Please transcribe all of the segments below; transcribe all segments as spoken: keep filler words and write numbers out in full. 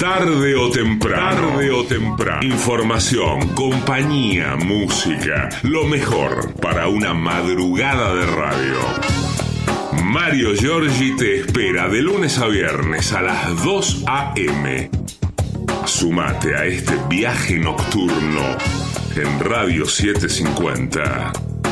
Tarde o temprano. Tarde o temprano. Información, compañía, música. Lo mejor para una madrugada de radio. Mario Giorgi te espera de lunes a viernes a las dos a eme. Sumate a este viaje nocturno en Radio setecientos cincuenta.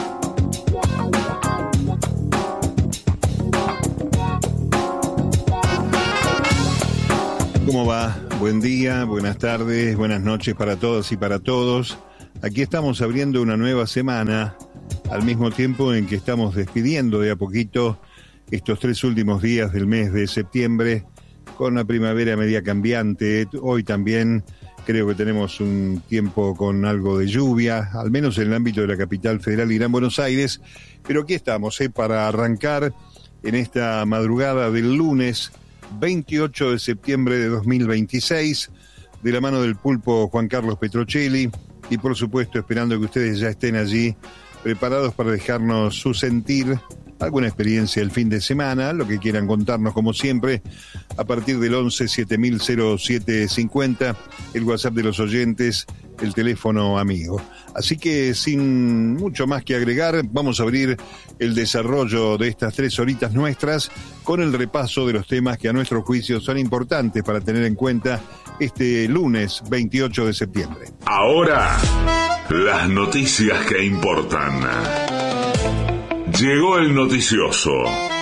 ¿Cómo va? Buen día, buenas tardes, buenas noches para todas y para todos. Aquí estamos abriendo una nueva semana, al mismo tiempo en que estamos despidiendo de a poquito estos tres últimos días del mes de septiembre, con la primavera media cambiante. Hoy también creo que tenemos un tiempo con algo de lluvia, al menos en el ámbito de la capital federal y Gran Buenos Aires. Pero aquí estamos, ¿eh? para arrancar en esta madrugada del lunes veintiocho de septiembre de dos mil veintiséis, de la mano del pulpo Juan Carlos Petrocelli, y por supuesto esperando que ustedes ya estén allí preparados para dejarnos su sentir, alguna experiencia el fin de semana, lo que quieran contarnos como siempre, a partir del once siete mil siete cincuenta, el WhatsApp de los oyentes, el teléfono amigo. Así que sin mucho más que agregar, vamos a abrir el desarrollo de estas tres horitas nuestras con el repaso de los temas que a nuestro juicio son importantes para tener en cuenta este lunes veintiocho de septiembre. Ahora, las noticias que importan. Llegó el noticioso.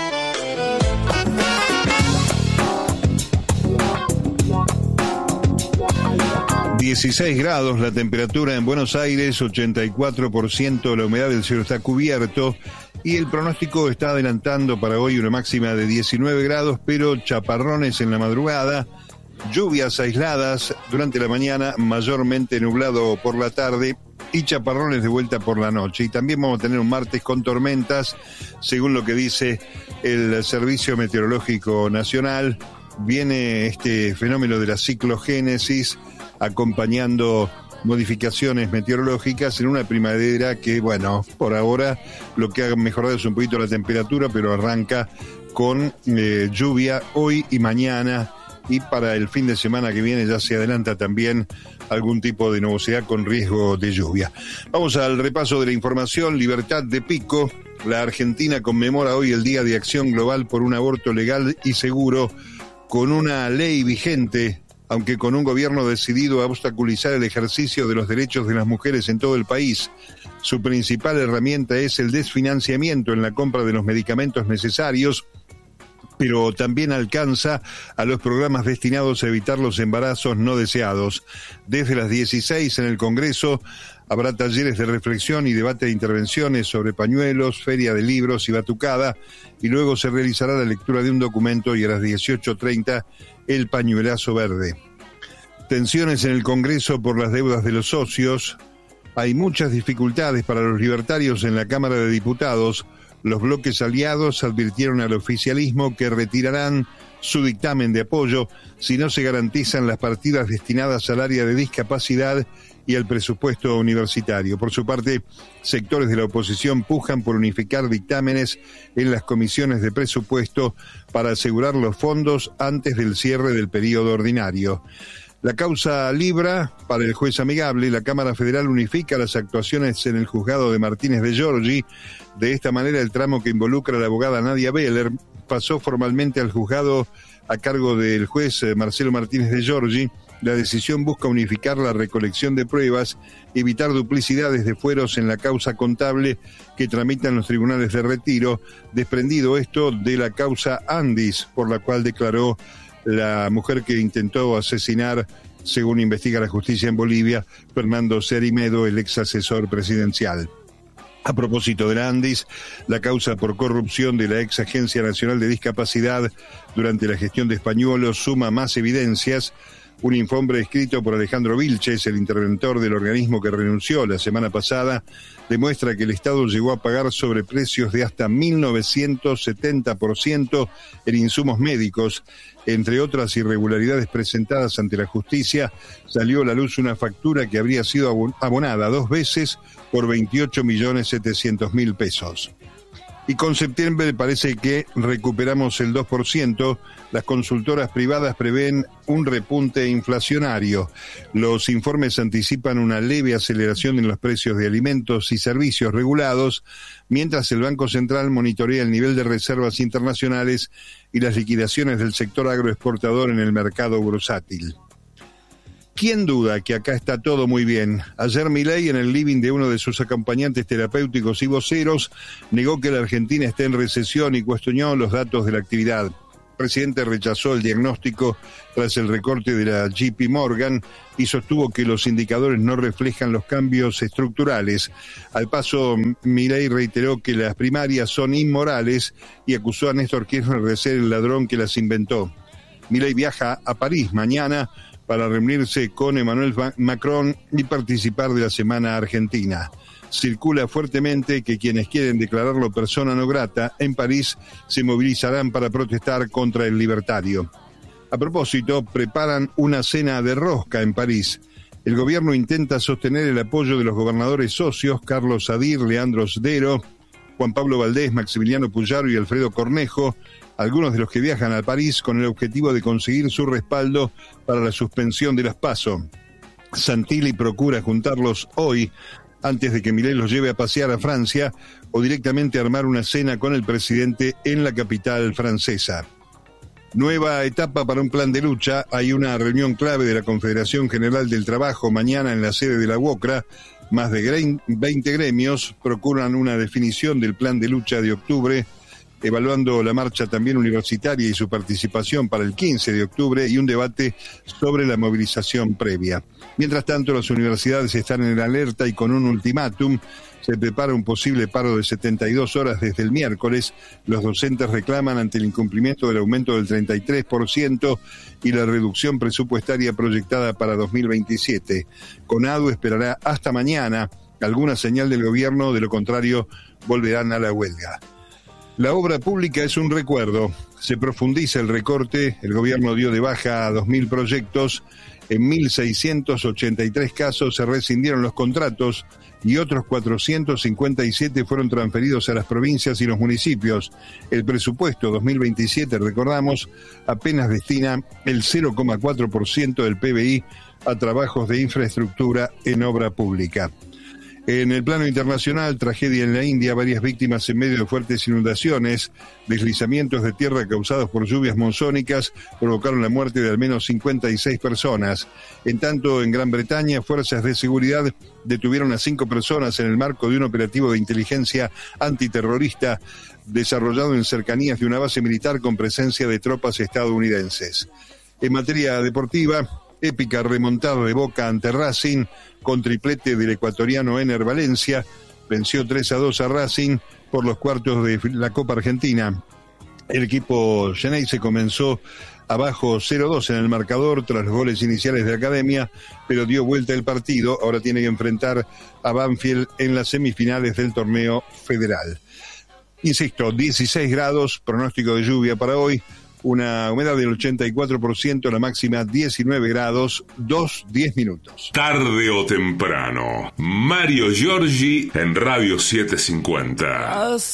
dieciséis grados la temperatura en Buenos Aires, ochenta y cuatro por ciento la humedad del cielo está cubierto y el pronóstico está adelantando para hoy una máxima de diecinueve grados, pero chaparrones en la madrugada, lluvias aisladas durante la mañana, mayormente nublado por la tarde y chaparrones de vuelta por la noche. Y también vamos a tener un martes con tormentas, según lo que dice el Servicio Meteorológico Nacional. Viene este fenómeno de la ciclogénesis acompañando modificaciones meteorológicas en una primavera que, bueno, por ahora lo que ha mejorado es un poquito la temperatura, pero arranca con eh, lluvia hoy y mañana, y para el fin de semana que viene ya se adelanta también algún tipo de nubosidad con riesgo de lluvia. Vamos al repaso de la información. Libertad de Pico. La Argentina conmemora hoy el Día de Acción Global por un aborto legal y seguro, con una ley vigente, aunque con un gobierno decidido a obstaculizar el ejercicio de los derechos de las mujeres en todo el país. Su principal herramienta es el desfinanciamiento en la compra de los medicamentos necesarios, pero también alcanza a los programas destinados a evitar los embarazos no deseados. Desde las dieciséis en el Congreso habrá talleres de reflexión y debate de intervenciones sobre pañuelos, feria de libros y batucada, y luego se realizará la lectura de un documento y a las dieciocho treinta el pañuelazo verde. Tensiones en el Congreso por las deudas de los socios. Hay muchas dificultades para los libertarios en la Cámara de Diputados. Los bloques aliados advirtieron al oficialismo que retirarán su dictamen de apoyo si no se garantizan las partidas destinadas al área de discapacidad y al presupuesto universitario. Por su parte, sectores de la oposición pujan por unificar dictámenes en las comisiones de presupuesto para asegurar los fondos antes del cierre del periodo ordinario. La causa libra para el juez amigable. La Cámara Federal unifica las actuaciones en el juzgado de Martínez de Giorgi. De esta manera, el tramo que involucra a la abogada Nadia Beller pasó formalmente al juzgado a cargo del juez Marcelo Martínez de Giorgi. La decisión busca unificar la recolección de pruebas, evitar duplicidades de fueros en la causa contable que tramitan los tribunales de retiro, desprendido esto de la causa Andis, por la cual declaró la mujer que intentó asesinar, según investiga la justicia en Bolivia, Fernando Cerimedo, el ex asesor presidencial. A propósito de la Andis, la causa por corrupción de la ex Agencia Nacional de Discapacidad durante la gestión de Españuelo suma más evidencias. Un informe escrito por Alejandro Vilches, el interventor del organismo que renunció la semana pasada, demuestra que el Estado llegó a pagar sobreprecios de hasta mil novecientos setenta por ciento en insumos médicos. Entre otras irregularidades presentadas ante la justicia, salió a la luz una factura que habría sido abonada dos veces por veintiocho millones setecientos mil pesos. Y con septiembre parece que recuperamos el dos por ciento. Las consultoras privadas prevén un repunte inflacionario. Los informes anticipan una leve aceleración en los precios de alimentos y servicios regulados, mientras el Banco Central monitorea el nivel de reservas internacionales y las liquidaciones del sector agroexportador en el mercado bursátil. ¿Quién duda que acá está todo muy bien? Ayer Milei, en el living de uno de sus acompañantes terapéuticos y voceros, negó que la Argentina esté en recesión y cuestionó los datos de la actividad. El presidente rechazó el diagnóstico tras el recorte de la J P Morgan y sostuvo que los indicadores no reflejan los cambios estructurales. Al paso, Milei reiteró que las primarias son inmorales y acusó a Néstor Kirchner de ser el ladrón que las inventó. Milei viaja a París mañana para reunirse con Emmanuel Macron y participar de la Semana Argentina. Circula fuertemente que quienes quieren declararlo persona no grata en París se movilizarán para protestar contra el libertario. A propósito, preparan una cena de rosca en París. El gobierno intenta sostener el apoyo de los gobernadores socios, Carlos Sadir, Leandro Sdero, Juan Pablo Valdés, Maximiliano Puyaro y Alfredo Cornejo, algunos de los que viajan a París con el objetivo de conseguir su respaldo para la suspensión de las PASO. Santilli procura juntarlos hoy, antes de que Milei los lleve a pasear a Francia o directamente armar una cena con el presidente en la capital francesa. Nueva etapa para un plan de lucha. Hay una reunión clave de la Confederación General del Trabajo mañana en la sede de la UOCRA. Más de veinte gremios procuran una definición del plan de lucha de octubre, evaluando la marcha también universitaria y su participación para el quince de octubre y un debate sobre la movilización previa. Mientras tanto, las universidades están en alerta y con un ultimátum. Se prepara un posible paro de setenta y dos horas desde el miércoles. Los docentes reclaman ante el incumplimiento del aumento del treinta y tres por ciento y la reducción presupuestaria proyectada para dos mil veintisiete. CONADU esperará hasta mañana alguna señal del gobierno, de lo contrario volverán a la huelga. La obra pública es un recuerdo. Se profundiza el recorte. El gobierno dio de baja a dos mil proyectos. En mil seiscientos ochenta y tres casos se rescindieron los contratos y otros cuatrocientos cincuenta y siete fueron transferidos a las provincias y los municipios. El presupuesto dos mil veintisiete, recordamos, apenas destina el cero coma cuatro por ciento del P B I a trabajos de infraestructura en obra pública. En el plano internacional, tragedia en la India, varias víctimas en medio de fuertes inundaciones, deslizamientos de tierra causados por lluvias monzónicas provocaron la muerte de al menos cincuenta y seis personas. En tanto, en Gran Bretaña, fuerzas de seguridad detuvieron a cinco personas en el marco de un operativo de inteligencia antiterrorista desarrollado en cercanías de una base militar con presencia de tropas estadounidenses. En materia deportiva, épica remontada de Boca ante Racing, con triplete del ecuatoriano Ener Valencia, venció tres a dos a Racing por los cuartos de la Copa Argentina. El equipo Xeneize comenzó abajo cero dos en el marcador tras los goles iniciales de Academia, pero dio vuelta el partido. Ahora tiene que enfrentar a Banfield en las semifinales del torneo federal. Insisto, dieciséis grados, pronóstico de lluvia para hoy. Una humedad del ochenta y cuatro por ciento, la máxima diecinueve grados, dos, diez minutos. Tarde o temprano, Mario Giorgi en Radio setecientos cincuenta.